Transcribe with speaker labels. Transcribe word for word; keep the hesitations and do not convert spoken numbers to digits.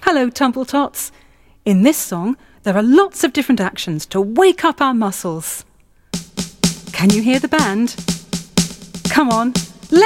Speaker 1: Hello, Tumble-Tots. In this song, there are lots of different actions to wake up our muscles. Can you hear the band? Come on,